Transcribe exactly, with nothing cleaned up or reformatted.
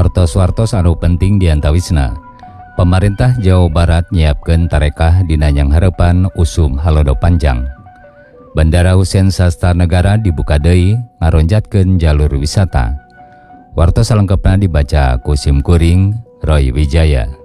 Wartos-wartos anu penting diantawisna. Pemerintah Jawa Barat nyiapkeun tarekah dina Nyang Harepan usum halodo panjang. Bandara Husein Sastra Negara dibuka deui ngaronjatkeun jalur wisata. Wartos salengkepna dibaca ku Sim Kuring, Roy Wijaya.